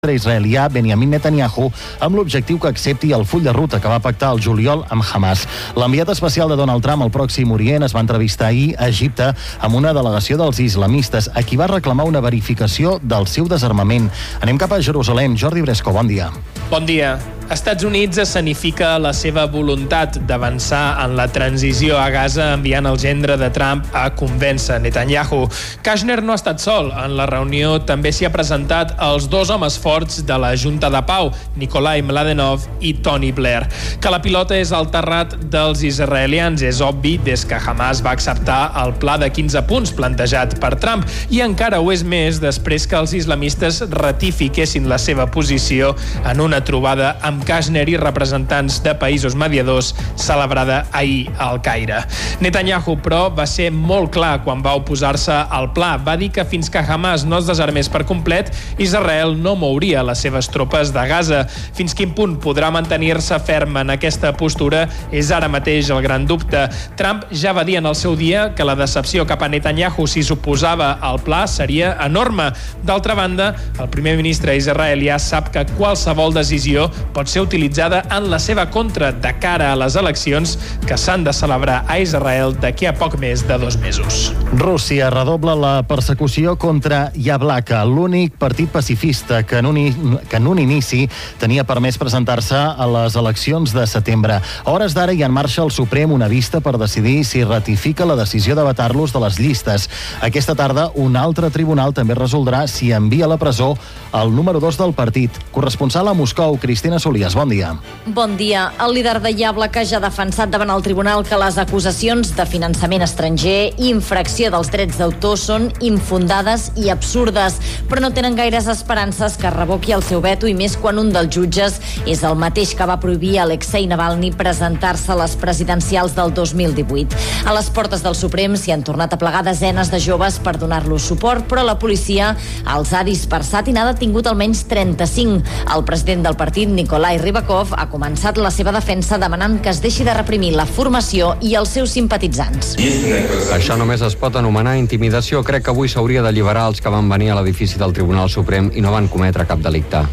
israelià Benjamin Netanyahu amb l'objectiu que accepti el full de ruta que va pactar el juliol amb Hamas. L'enviat especial de Donald Trump al Pròxim Orient es va entrevistar ahir a Egipte amb una delegació dels islamistes a qui va reclamar una verificació del seu desarmament. Anem cap a Jerusalem. Jordi Bresco, bon dia. Bon dia. Estats Units escenifica la seva voluntat d'avançar en la transició a Gaza enviant el gendre de Trump a convèncer Netanyahu. Kushner no ha estat sol. En la reunió també s'hi ha presentat els dos homes forts de la Junta de Pau, Nikolai Mladenov i Tony Blair. Que la pilota és al terrat dels israelians és obvi des que Hamas va acceptar el pla de 15 punts plantejat per Trump i encara ho és més després que els islamistes ratifiquessin la seva posició en una trobada amb Kushner i representants de països mediadors celebrada ahir al Caire. Netanyahu, però, va ser molt clar quan va oposar-se al pla. Va dir que fins que Hamas no es desarmés per complet, Israel no mouria les seves tropes de Gaza. Fins quin punt podrà mantenir-se ferm en aquesta postura és ara mateix el gran dubte. Trump ja va dir en el seu dia que la decepció cap a Netanyahu si s'oposava al pla seria enorme. D'altra banda, el primer ministre israelià sap que qualsevol decisió pot ser utilitzada en la seva contra de cara a les eleccions que s'han de celebrar a Israel d'aquí a poc més de 2 mesos. Rússia redobla la persecució contra Yablaka, l'únic partit pacifista que en un inici tenia permès presentar-se a les eleccions de setembre. A hores d'ara hi ha en marxa al Suprem una vista per decidir si ratifica la decisió de vetar-los de les llistes. Aquesta tarda un altre tribunal també resoldrà si envia a la presó el número 2 del partit. Corresponsal a Moscou, Cristina Solías, bon dia. Bon dia. El líder de Yablaka ja ha defensat davant el tribunal que les acusacions de finançament estranger i infracció dels drets d'autor són infundades i absurdes, però no tenen gaires esperances que revoqui el seu veto i més quan un dels jutges és el mateix que va prohibir a Alexei Navalny presentar-se a les presidencials del 2018. A les portes del Suprem s'hi han tornat a plegar desenes de joves per donar-los suport, però la policia els ha dispersat i n'ha detingut almenys 35. El president del partit, Nikolai Rybakov, ha començat la seva defensa demanant que es deixi de reprimir la formació i els seus simpatitzants. Això només es pot anomenar intimidació. Crec que avui s'hauria d'alliberar els que van venir a l'edifici del Tribunal Suprem i no van cometre cap delicte.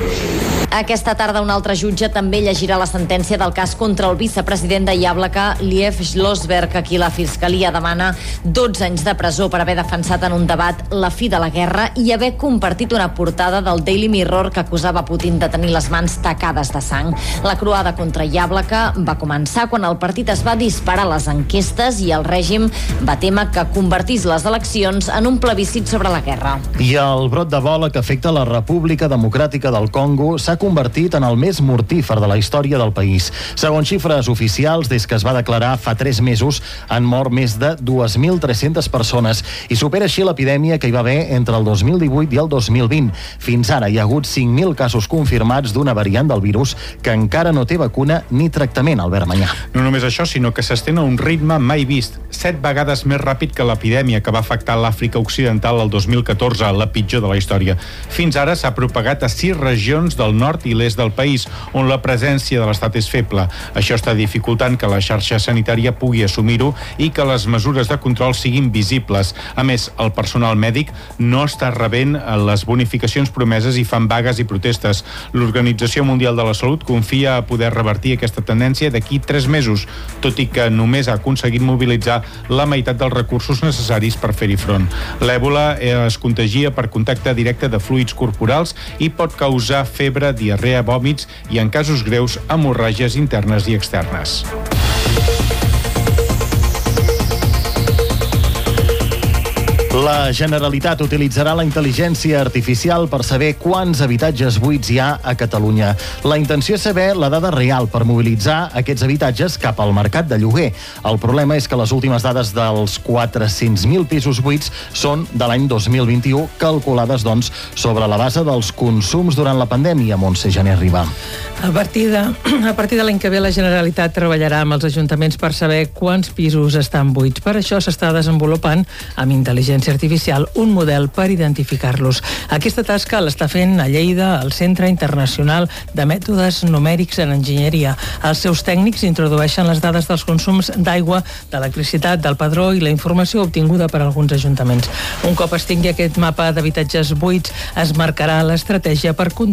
Aquesta tarda un altre jutge també llegirà la sentència del cas contra el vicepresident de Yablaka, Liev Schlossberg, a qui la Fiscalia demana 12 anys de presó per haver defensat en un debat la fi de la guerra i haver compartit una portada del Daily Mirror que acusava Putin de tenir les mans tacades de sang. La croada contra Yablaka va començar quan el partit es va disparar a les enquestes i el règim va témer que convertís les eleccions en un plebiscit sobre la guerra. I el brot d'Ebola que afecta la República Democràtica del Congo s'ha convertit en el més mortífer de la història del país. Segons xifres oficials, des que es va declarar fa 3 mesos, han mort més de 2.300 persones i supera així l'epidèmia que hi va haver entre el 2018 i el 2020. Fins ara hi ha hagut 5.000 casos confirmats d'una variant del virus que encara no té vacuna ni tractament, Albert Manyà. No només això, sinó que s'estén a un ritme mai vist, 7 vegades més ràpid que l'epidèmia que va afectar l'Àfrica Occidental el 2014, la pitjor de la història. Fins ara s'ha propagat a 6 regions del nord i l'est del país, on la presència de l'estat és feble. Això està dificultant que la xarxa sanitària pugui assumir-ho i que les mesures de control siguin visibles. A més, el personal mèdic no està rebent les bonificacions promeses i fan vagues i protestes. L'Organització Mundial de la Salut confia a poder revertir aquesta tendència d'aquí 3 mesos, tot i que només ha aconseguit mobilitzar la meitat dels recursos necessaris per fer-hi front. L'èbola es contagia per contacte directe de fluids corporals i pot causar febre, diarrea, vòmits i, en casos greus, hemorràgies internes i externes. La Generalitat utilitzarà la intel·ligència artificial per saber quants habitatges buits hi ha a Catalunya. La intenció és saber la dada real per mobilitzar aquests habitatges cap al mercat de lloguer. El problema és que les últimes dades dels 400.000 pisos buits són de l'any 2021, calculades, doncs, sobre la base dels consums durant la pandèmia. Montse Jané Ribà. A partir de l'any que ve, la Generalitat treballarà amb els ajuntaments per saber quants pisos estan buits. Per això s'està desenvolupant amb intel·ligència artificial un model per identificar-los. Aquesta tasca l'està fent a Lleida el Centre Internacional de Mètodes Numèrics en Enginyeria. Els seus tècnics introdueixen les dades dels consums d'aigua, d'electricitat, del padró i la informació obtinguda per alguns ajuntaments. Un cop es tingui aquest mapa d'habitatges buits, es marcarà l'estratègia per